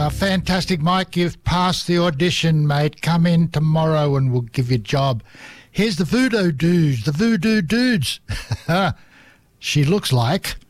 Fantastic, Mike. You've passed the audition, mate. Come in tomorrow and we'll give you a job. Here's the Voodoo Dudes. The Voodoo Dudes. She looks like...